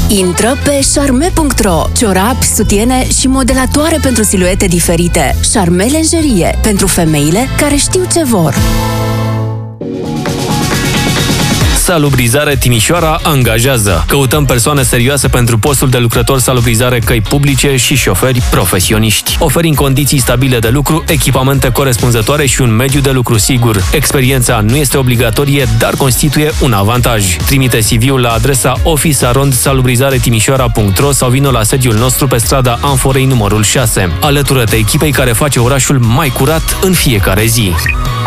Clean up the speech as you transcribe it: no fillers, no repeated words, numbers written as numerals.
Intră pe charme.ro. Ciorapi, sutiene și modelatoare pentru siluete diferite. Charme Lingerie, pentru femeile care știu ce vor. Salubrizare Timișoara angajează. Căutăm persoane serioase pentru postul de lucrător salubrizare căi publice și șoferi profesioniști. Oferim condiții stabile de lucru, echipamente corespunzătoare și un mediu de lucru sigur. Experiența nu este obligatorie, dar constituie un avantaj. Trimite CV-ul la adresa office@salubrizaretimișoara.ro sau vină la sediul nostru pe strada Amforei numărul 6. Alătură-te echipei care face orașul mai curat în fiecare zi.